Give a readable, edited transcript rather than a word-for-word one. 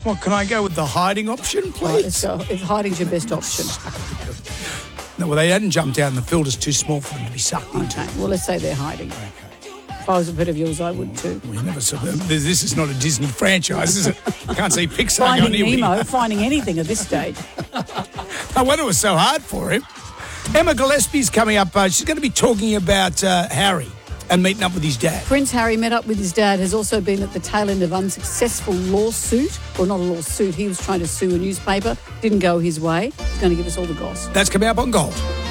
What, can I go with the hiding option, Right, please? so if hiding's your best option. No, well, they hadn't jumped down. The filter's too small for them to be sucked into. Okay, well, let's say they're hiding. If I was a bit of yours, I would too. We never saw them. This is not a Disney franchise, is it? I can't see Pixar going Finding here. Nemo, finding anything at this stage. No wonder it was so hard for him. Emma Gillespie's coming up. She's going to be talking about Harry and meeting up with his dad. Prince Harry met up with his dad, has also been at the tail end of unsuccessful lawsuit. Or not a lawsuit, he was trying to sue a newspaper. Didn't go his way. He's going to give us all the goss. That's coming up on Gold.